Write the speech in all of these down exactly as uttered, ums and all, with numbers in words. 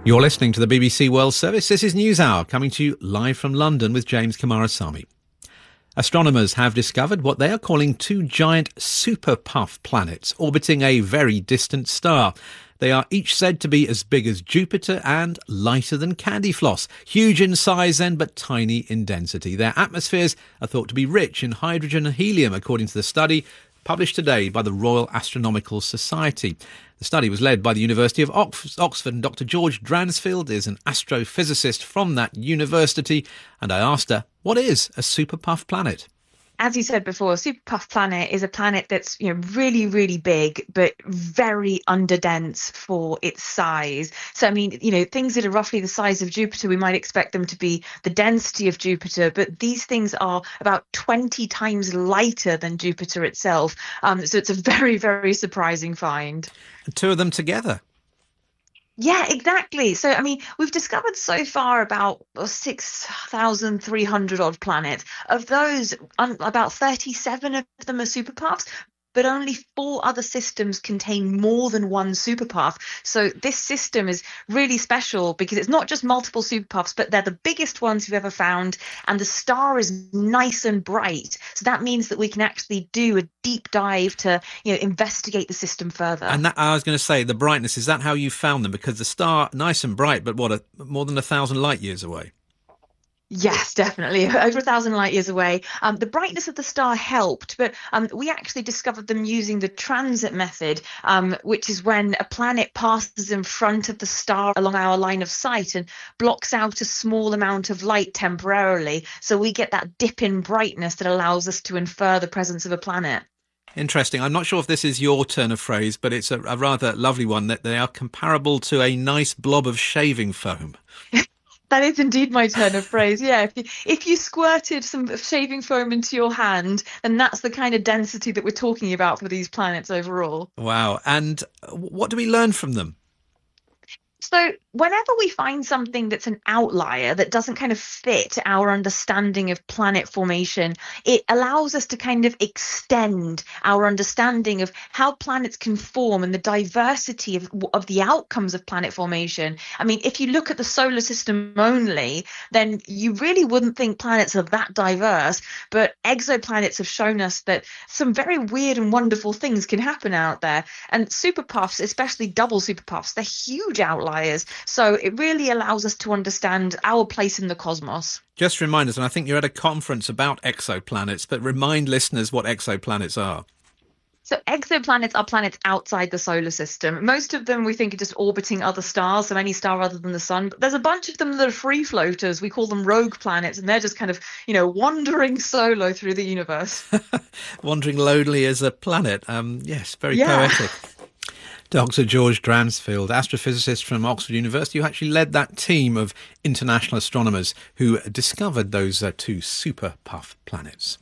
You're listening to the B B C World Service. This is NewsHour, coming to you live from London with James Kamarasamy. Astronomers have discovered what they are calling two giant super puff planets orbiting a very distant star. They are each said to be as big as Jupiter and lighter than candy floss. Huge in size then, but tiny in density. Their atmospheres are thought to be rich in hydrogen and helium, according to the study published today by the Royal Astronomical Society. The study was led by the University of Oxford, and Doctor George Dransfield is an astrophysicist from that university, and I asked her, what is a super puff planet? As you said before, a super puff planet is a planet that's, you know, really, really big, but very underdense for its size. So, I mean, you know, things that are roughly the size of Jupiter, we might expect them to be the density of Jupiter, but these things are about twenty times lighter than Jupiter itself. Um, so it's a very, very surprising find. And two of them together. Yeah, exactly. So, I mean, we've discovered so far about six thousand three hundred odd planets. Of those, um, about thirty-seven of them are superpuffs, but only four other systems contain more than one superpuff. So this system is really special because it's not just multiple superpuffs, but they're the biggest ones we've ever found, and the star is nice and bright. So that means that we can actually do a deep dive to, you know, investigate the system further. And that, I was going to say, the brightness, is that how you found them? Because the star, nice and bright, but what, a, more than a thousand light years away? Yes, definitely. Over a thousand light years away. Um, the brightness of the star helped, but um, we actually discovered them using the transit method, um, which is when a planet passes in front of the star along our line of sight and blocks out a small amount of light temporarily. So we get that dip in brightness that allows us to infer the presence of a planet. Interesting. I'm not sure if this is your turn of phrase, but it's a, a rather lovely one, that they are comparable to a nice blob of shaving foam. That is indeed my turn of phrase. Yeah, if you, if you squirted some shaving foam into your hand, then that's the kind of density that we're talking about for these planets overall. Wow. And what do we learn from them? So whenever we find something that's an outlier that doesn't kind of fit our understanding of planet formation, it allows us to kind of extend our understanding of how planets can form and the diversity of, of the outcomes of planet formation. I mean, if you look at the solar system only, then you really wouldn't think planets are that diverse. But exoplanets have shown us that some very weird and wonderful things can happen out there. And superpuffs, especially double superpuffs, they're huge outliers. So it really allows us to understand our place in the cosmos. Just remind us, and I think you're at a conference about exoplanets, but remind listeners what exoplanets are. So exoplanets are planets outside the solar system. Most of them we think are just orbiting other stars, so any star other than the sun. But there's a bunch of them that are free floaters. We call them rogue planets, and they're just kind of, you know, wandering solo through the universe. Wandering lonely as a planet. Um, yes, very yeah. poetic. Doctor George Dransfield, astrophysicist from Oxford University, who actually led that team of international astronomers who discovered those uh, two super puff planets.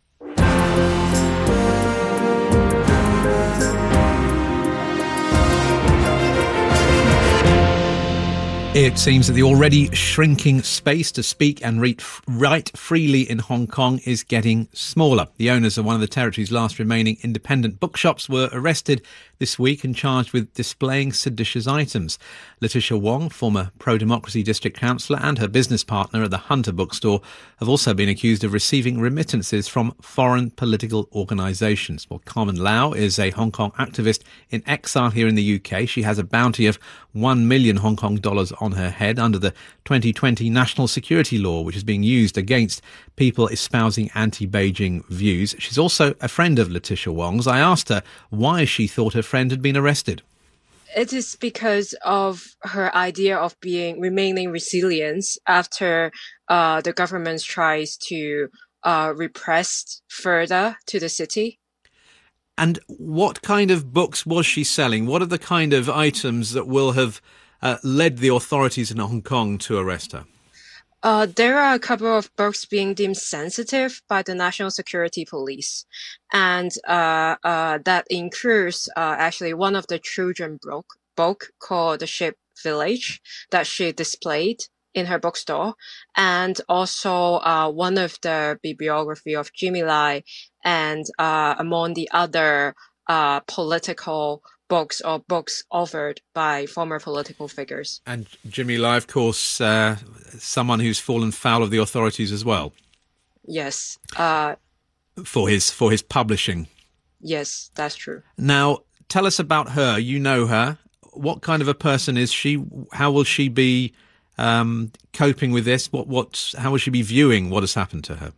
It seems that the already shrinking space to speak and read, write freely in Hong Kong is getting smaller. The owners of one of the territory's last remaining independent bookshops were arrested this week and charged with displaying seditious items. Letitia Wong, former pro-democracy district councillor, and her business partner at the Hunter bookstore have also been accused of receiving remittances from foreign political organisations. Well, Carmen Lau is a Hong Kong activist in exile here in the U K. She has a bounty of one million Hong Kong dollars on her head under the twenty twenty national security law, which is being used against people espousing anti-Beijing views. She's also a friend of Letitia Wong's. I asked her why she thought her friend had been arrested. It is because of her idea of being remaining resilient after uh, the government tries to uh, repress further to the city. And what kind of books was she selling? What are the kind of items that will have uh, led the authorities in Hong Kong to arrest her? Uh, there are a couple of books being deemed sensitive by the National Security Police. And uh, uh, that includes uh, actually one of the children book, book called The Sheep Village that she displayed in her bookstore. And also uh, one of the bibliography of Jimmy Lai and uh, among the other uh, political books or books offered by former political figures. And Jimmy Lai, of course, uh, someone who's fallen foul of the authorities as well. Yes. Uh, for his for his publishing. Yes, that's true. Now, tell us about her. You know her. What kind of a person is she? How will she be um, coping with this? What what? How will she be viewing what has happened to her?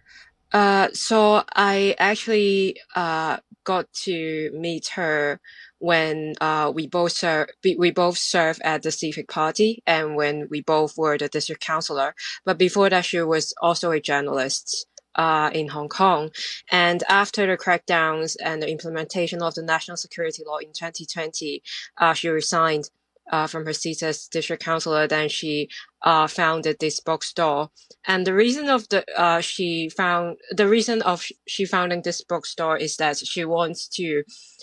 Uh, so I actually uh, got to meet her when uh, we both serve, we both served at the Civic Party, and when we both were the district councillor. But before that, she was also a journalist uh, in Hong Kong. And after the crackdowns and the implementation of the national security law in twenty twenty, uh, she resigned uh, from her seat as district councillor. Then she uh, founded this bookstore. And the reason of the uh, she found the reason of she founding this bookstore is that she wants to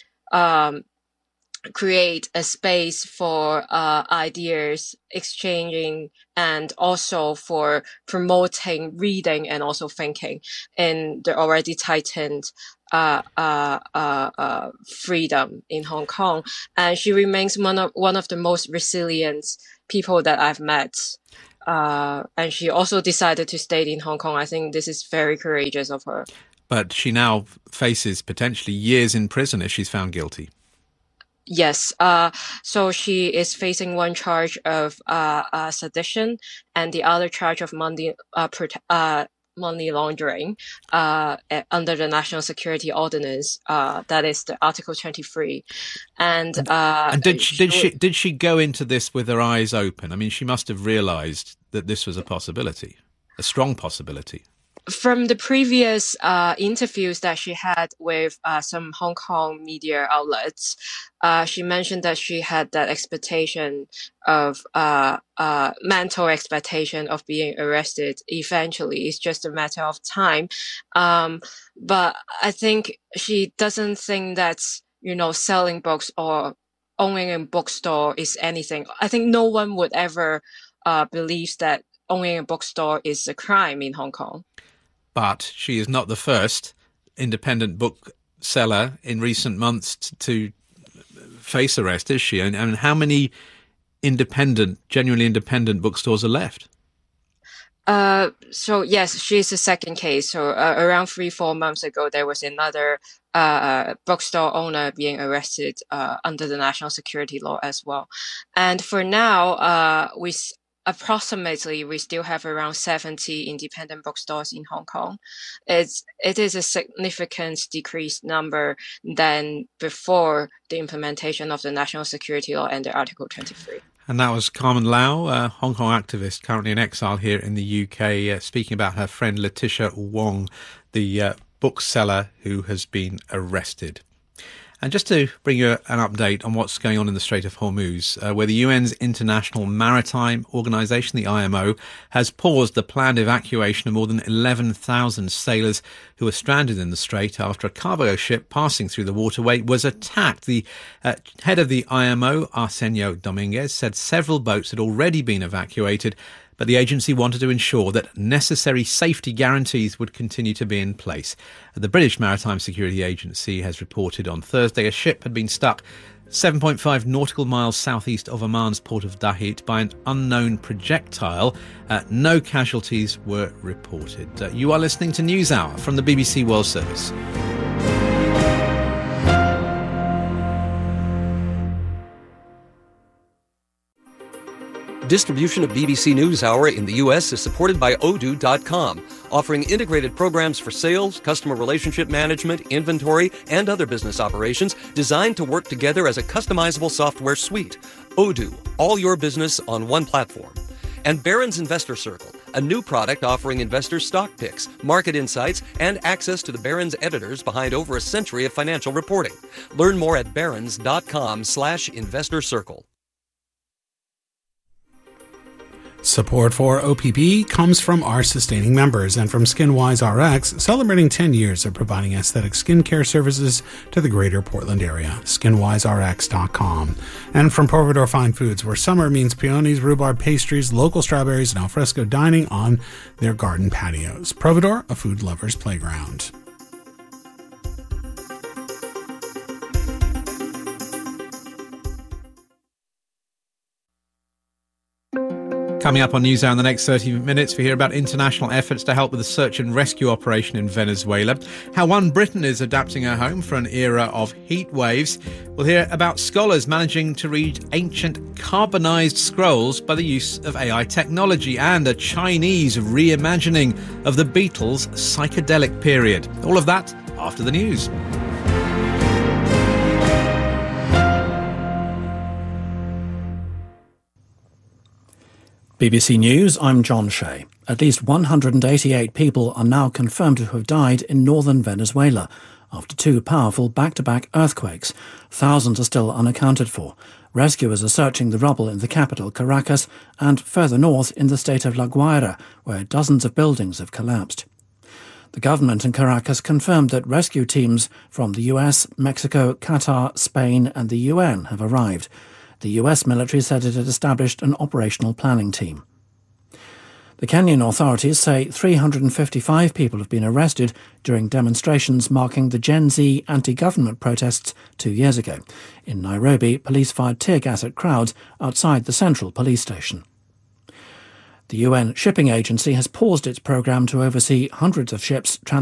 um, create a space for uh, ideas exchanging and also for promoting reading and also thinking in the already tightened uh, uh, uh, uh, freedom in Hong Kong. And she remains one of one of the most resilient people that I've met. Uh, and she also decided to stay in Hong Kong. I think this is very courageous of her. But she now faces potentially years in prison if she's found guilty. Yes. Uh, so she is facing one charge of uh, uh, sedition and the other charge of money uh, prote- uh, money laundering uh, under the National Security Ordinance. Uh, that is the Article twenty-three. And uh, and did she, did she did she go into this with her eyes open? I mean, she must have realised that this was a possibility, a strong possibility. From the previous uh, interviews that she had with uh, some Hong Kong media outlets, uh, she mentioned that she had that expectation of uh, uh, mental expectation of being arrested eventually. It's just a matter of time. Um, but I think she doesn't think that, you know, selling books or owning a bookstore is anything. I think no one would ever uh, believe that owning a bookstore is a crime in Hong Kong. But she is not the first independent bookseller in recent months to face arrest, is she? And, and how many independent, genuinely independent bookstores are left? Uh, so yes, she's the second case. So uh, around three, four months ago, there was another uh, bookstore owner being arrested uh, under the national security law as well. And for now, uh, we approximately we still have around seventy independent bookstores in Hong Kong. It's it is a significant decreased number than before the implementation of the national security law and the Article twenty-three. And that was Carmen Lau, a Hong Kong activist currently in exile here in the U K, uh, speaking about her friend Letitia Wong, the uh, bookseller who has been arrested. And just to bring you an update on what's going on in the Strait of Hormuz, uh, where the U N's International Maritime Organization, the I M O, has paused the planned evacuation of more than eleven thousand sailors who were stranded in the strait after a cargo ship passing through the waterway was attacked. The uh, head of the I M O, Arsenio Dominguez, said several boats had already been evacuated, but the agency wanted to ensure that necessary safety guarantees would continue to be in place. The British Maritime Security Agency has reported on Thursday a ship had been stuck seven point five nautical miles southeast of Oman's port of Dahit by an unknown projectile. Uh, no casualties were reported. Uh, you are listening to NewsHour from the B B C World Service. Distribution of B B C NewsHour in the U S is supported by Odoo dot com, offering integrated programs for sales, customer relationship management, inventory, and other business operations designed to work together as a customizable software suite. Odoo, all your business on one platform. And Barron's Investor Circle, a new product offering investors stock picks, market insights, and access to the Barron's editors behind over a century of financial reporting. Learn more at barrons dot com slash investor circle. Support for O P P comes from our sustaining members and from SkinWise R X, celebrating ten years of providing aesthetic skincare services to the greater Portland area. skin wise r x dot com. And from Providor Fine Foods, where summer means peonies, rhubarb pastries, local strawberries, and alfresco dining on their garden patios. Providor, a food lover's playground. Coming up on NewsHour in the next thirty minutes, we hear about international efforts to help with the search and rescue operation in Venezuela, how One Britain is adapting her home for an era of heat waves. We'll hear about scholars managing to read ancient carbonised scrolls by the use of A I technology, and a Chinese reimagining of the Beatles' psychedelic period. All of that after the news. B B C News, I'm John Shea. At least one hundred eighty-eight people are now confirmed to have died in northern Venezuela after two powerful back-to-back earthquakes. Thousands are still unaccounted for. Rescuers are searching the rubble in the capital, Caracas, and further north in the state of La Guaira, where dozens of buildings have collapsed. The government in Caracas confirmed that rescue teams from the U S, Mexico, Qatar, Spain and the U N have arrived. The U S military said it had established an operational planning team. The Kenyan authorities say three hundred fifty-five people have been arrested during demonstrations marking the Gen Z anti-government protests two years ago. In Nairobi, police fired tear gas at crowds outside the central police station. The U N Shipping Agency has paused its programme to oversee hundreds of ships trans